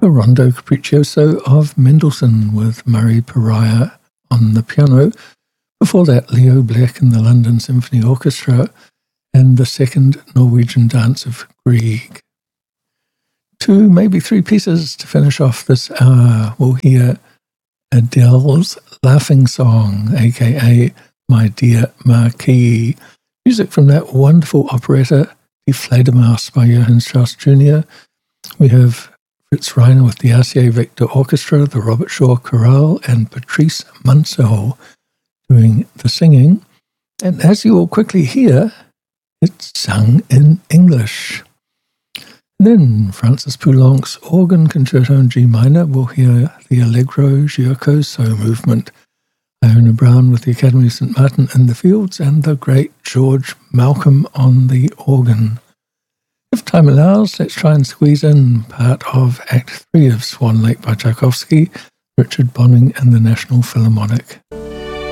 a Rondo Capriccioso of Mendelssohn with Murray Pariah on the piano. Before that, Leo Black and the London Symphony Orchestra, and the second Norwegian dance of Grieg. 2, maybe 3 pieces to finish off this hour. We'll hear Adele's Laughing Song, aka My Dear Marquis. Music from that wonderful operetta, Die Fledermaus by Johann Strauss Jr. We have Fritz Reiner with the RCA Victor Orchestra, the Robert Shaw Chorale, and Patrice Munsell doing the singing. And as you will quickly hear, it's sung in English. Then Francis Poulenc's Organ Concerto in G minor. We'll hear the Allegro Giocoso movement. Iona Brown with the Academy of St. Martin in the Fields, and the great George Malcolm on the organ. If time allows, let's try and squeeze in part of Act 3 of Swan Lake by Tchaikovsky, Richard Bonning and the National Philharmonic.